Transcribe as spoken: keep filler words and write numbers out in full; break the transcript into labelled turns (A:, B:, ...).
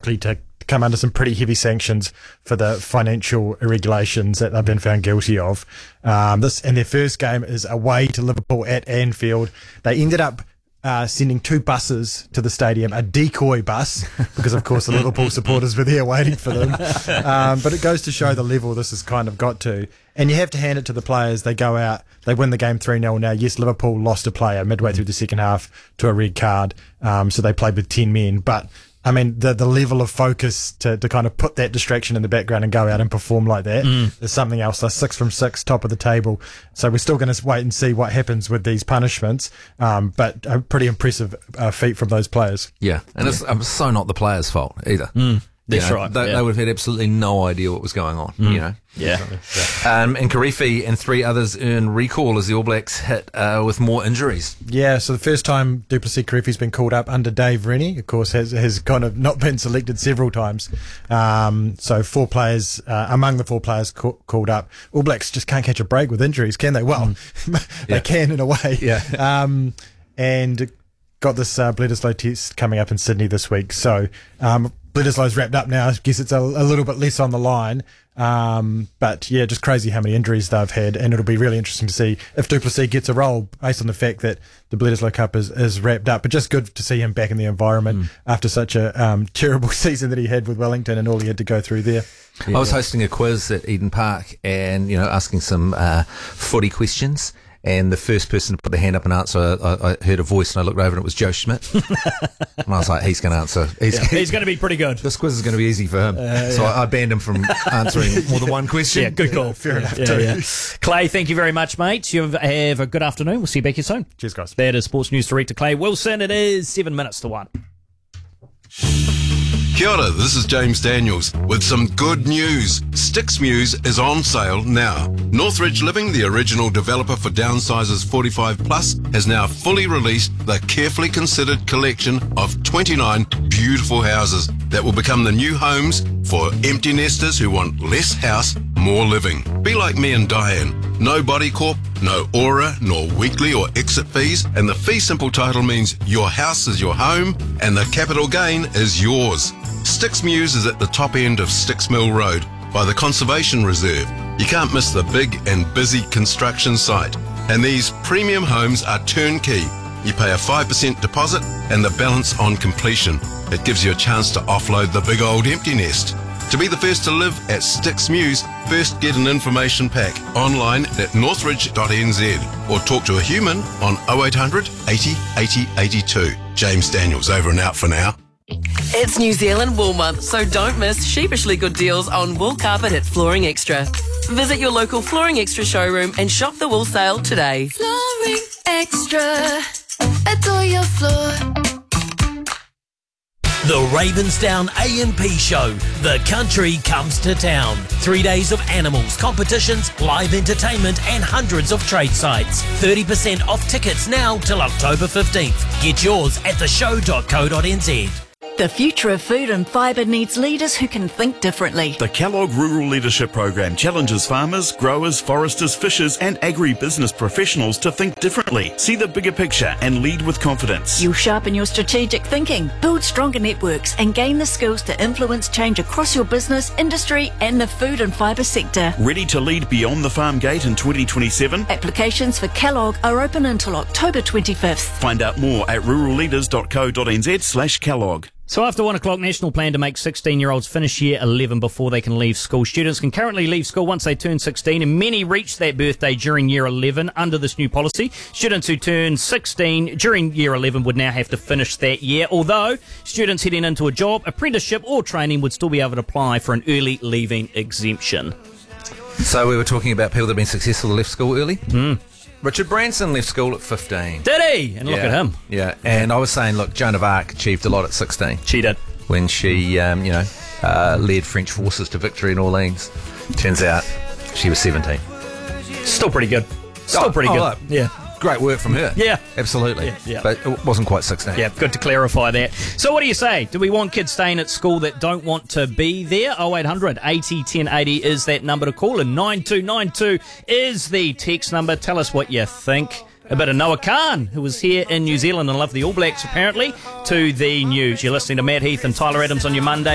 A: likely to come under some pretty heavy sanctions for the financial irregulations that they've been found guilty of. Um, this and their first game is away to Liverpool at Anfield. They ended up Uh, sending two buses to the stadium, a decoy bus, because of course the Liverpool supporters were there waiting for them. Um, but it goes to show the level this has kind of got to. And you have to hand it to the players. They go out, they win the game three nil now. Yes, Liverpool lost a player midway through the second half to a red card, um, so they played with ten men. But I mean, the the level of focus to, to kind of put that distraction in the background and go out and perform like that mm. is something else. They're six from six, top of the table. So we're still going to wait and see what happens with these punishments. Um, but a pretty impressive uh, feat from those players.
B: Yeah, and yeah. it's um, so not the players' fault either.
C: Mm. That's
B: you know,
C: right.
B: They,
C: yeah.
B: they would have had absolutely no idea what was going on,
C: mm.
B: you know.
C: Yeah.
B: yeah. Um, and Karifi and three others earn recall as the All Blacks hit uh, with more injuries.
A: Yeah, so the first time Du Plessis Karifi's been called up under Dave Rennie, of course, has has kind of not been selected several times. Um, so four players, uh, among the four players ca- called up. All Blacks just can't catch a break with injuries, can they? Well, mm. they yeah. can in a way.
B: Yeah.
A: Um, and got this uh, Bledisloe test coming up in Sydney this week. So um, Bledisloe's wrapped up now. I guess it's a, a little bit less on the line. Um, but yeah, just crazy how many injuries they've had, and it'll be really interesting to see if Du Plessis gets a role based on the fact that the Bledisloe Cup is, is wrapped up. But just good to see him back in the environment mm. after such a um, terrible season that he had with Wellington and all he had to go through there.
B: Yeah. I was hosting a quiz at Eden Park and, you know, asking some uh, footy questions. And the first person to put their hand up and answer, I, I heard a voice and I looked over and it was Joe Schmidt. And I was like, he's going to answer. He's,
C: yeah, he's going to be pretty good.
B: This quiz is going to be easy for him. Uh, so yeah. I, I banned him from answering more than one question.
C: Yeah, good call.
A: Yeah, fair enough.
C: Yeah, yeah. Clay, thank you very much, mate. You have a good afternoon. We'll see you back here soon.
A: Cheers, guys.
C: That is Sports News Director Clay Wilson. It is seven minutes to one.
D: Kia ora, this is James Daniels with some good news. Sticks Muse is on sale now. Northridge Living, the original developer for downsizers forty-five plus, has now fully released the carefully considered collection of twenty-nine beautiful houses that will become the new homes for empty nesters who want less house, more living. Be like me and Diane. No body corp, no aura, nor weekly or exit fees, and the fee simple title means your house is your home and the capital gain is yours. Sticks Muse is at the top end of Sticks Mill Road by the Conservation Reserve. You can't miss the big and busy construction site. And these premium homes are turnkey. You pay a five percent deposit and the balance on completion. It gives you a chance to offload the big old empty nest. To be the first to live at Sticks Muse, first get an information pack online at northridge dot n z or talk to a human on oh eight hundred, eighty, eighty, eighty-two. James Daniels, over and out for now.
E: It's New Zealand Wool Month, so don't miss sheepishly good deals on wool carpet at Flooring Extra. Visit your local Flooring Extra showroom and shop the wool sale today.
F: Flooring Extra, adore your floor.
G: The Ravensdown A M P Show. The country comes to town. Three days of animals, competitions, live entertainment and hundreds of trade sites. thirty percent off tickets now till October fifteenth. Get yours at the show dot co dot n z.
H: The future of food and fibre needs leaders who can think differently.
I: The Kellogg Rural Leadership Program challenges farmers, growers, foresters, fishers and agri-business professionals to think differently, see the bigger picture and lead with confidence.
H: You'll sharpen your strategic thinking, build stronger networks and gain the skills to influence change across your business, industry and the food and fibre sector.
I: Ready to lead beyond the farm gate in twenty twenty-seven?
H: Applications for Kellogg are open until October twenty-fifth.
I: Find out more at rural leaders dot co dot n z slash Kellogg.
C: So after one o'clock, national plan to make sixteen-year-olds finish year eleven before they can leave school. Students can currently leave school once they turn sixteen, and many reach that birthday during year eleven under this new policy. Students who turn sixteen during year eleven would now have to finish that year, although students heading into a job, apprenticeship or training would still be able to apply for an early leaving exemption.
B: So we were talking about people that have been successful that left school early.
C: Mm.
B: Richard Branson left school at fifteen.
C: Did he? And look
B: yeah.
C: at him.
B: Yeah, and I was saying, look, Joan of Arc achieved a lot at sixteen.
C: She did.
B: When she, um, you know, uh, led French forces to victory in Orleans. Turns out she was seventeen.
C: Still pretty good. Still
B: oh,
C: pretty good.
B: Oh,
C: yeah.
B: Great work from her.
C: Yeah.
B: Absolutely.
C: Yeah, yeah.
B: But it wasn't quite sixteen.
C: Yeah, good to clarify that. So what do you say? Do we want kids staying at school that don't want to be there? oh eight hundred, eighty, ten eighty is that number to call, and nine two nine two is the text number. Tell us what you think. A bit of Noah Khan, who was here in New Zealand and loved the All Blacks, apparently, to the news. You're listening to Matt Heath and Tyler Adams on your Monday.